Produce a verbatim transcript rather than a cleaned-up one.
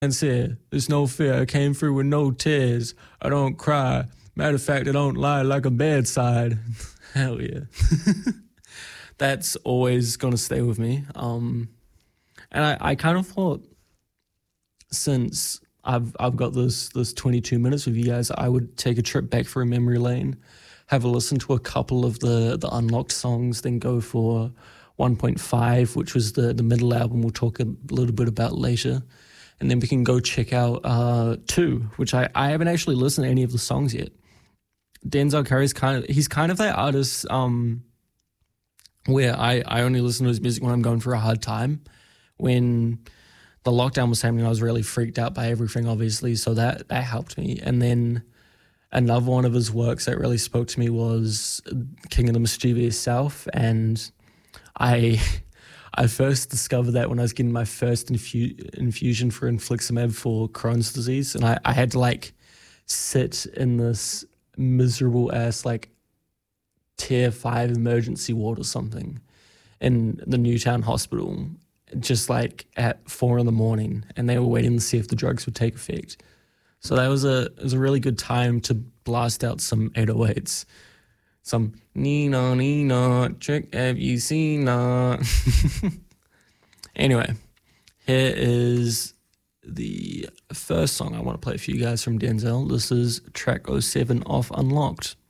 And said, there's no fear. I came through with no tears. I don't cry. Matter of fact, I don't lie like a bedside. Hell yeah. That's always going to stay with me. Um, and I, I kind of thought since I've I've got this this twenty-two minutes with you guys, I would take a trip back through memory lane, have a listen to a couple of the, the unlocked songs, then go for one point five, which was the, the middle album we'll talk a little bit about later. And then we can go check out uh, two, which I, I haven't actually listened to any of the songs yet. Denzel Curry's kind of, he's kind of that artist um, where I, I only listen to his music when I'm going through a hard time. When the lockdown was happening, I was really freaked out by everything, obviously, so that, that helped me. And then another one of his works that really spoke to me was King of the Mischievous South, and I... I first discovered that when I was getting my first infu- infusion for infliximab for Crohn's disease, and I, I had to like sit in this miserable ass like tier five emergency ward or something in the Newtown Hospital, just like at four in the morning, and they were waiting to see if the drugs would take effect. So that was a it was a really good time to blast out some eight oh eights. Some Nina, Nina, trick have you seen? Uh? Anyway, here is the first song I want to play for you guys from Denzel. This is track oh seven off Unlocked.